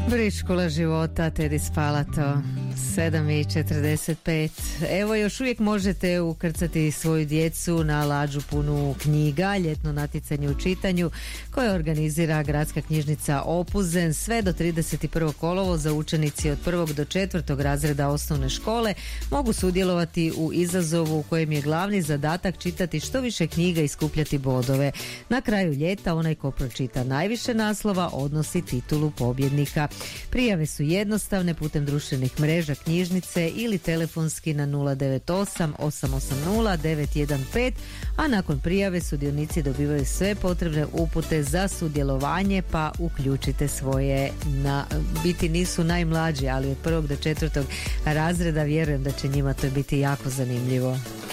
Briškula života, Tedi Spalato, 7:45. Evo, još uvijek možete ukrcati svoju djecu na lađu punu knjiga, ljetno natjecanje u čitanju koje organizira Gradska knjižnica Opuzen sve do 31. kolovoza. Učenici od 1. do 4. razreda osnovne škole mogu sudjelovati u izazovu u kojem je glavni zadatak čitati što više knjiga i skupljati bodove. Na kraju ljeta onaj ko pročita najviše naslova odnosi titulu pobjednika. Prijave su jednostavne putem društvenih mreža knjižnice ili telefonski na 098 880 915, a nakon prijave sudionici dobivaju sve potrebne upute za sudjelovanje, pa uključite svoje. Biti nisu najmlađi, ali od 1. do 4. razreda vjerujem da će njima to biti jako zanimljivo.